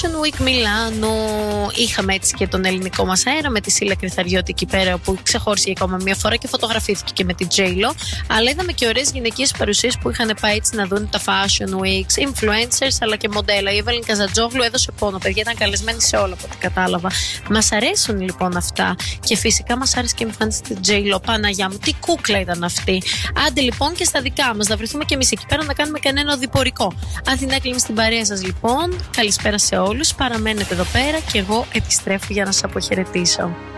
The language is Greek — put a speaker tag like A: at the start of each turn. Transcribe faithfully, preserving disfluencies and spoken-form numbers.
A: Fashion Week Μιλάνο. Είχαμε έτσι και τον ελληνικό μας αέρα με τη Σίλα Κρυθαριώτη εκεί πέρα, που ξεχώρισε ακόμα μια φορά και φωτογραφήθηκε και με την J-Lo. Αλλά είδαμε και ωραίες γυναικείες παρουσίες που είχαν πάει έτσι να δουν τα Fashion Weeks, influencers αλλά και μοντέλα. Η Εύελιν Καζατζόγλου έδωσε πόνο, παιδιά, ήταν καλεσμένη σε όλα από ό,τι κατάλαβα. Μας αρέσουν λοιπόν αυτά. Και φυσικά μας άρεσε και η εμφάνιση της J-Lo. Παναγιά μου, τι κούκλα ήταν αυτή. Άντε λοιπόν και στα δικά μας, να βρεθούμε και εμείς εκεί πέρα να κάνουμε κανένα οδηπορικό. Αθηνά κλείνει στην παρέα σας λοιπόν. Καλησπέρα σε όλους. Παραμένετε εδώ πέρα και εγώ επιστρέφω για να σας αποχαιρετήσω.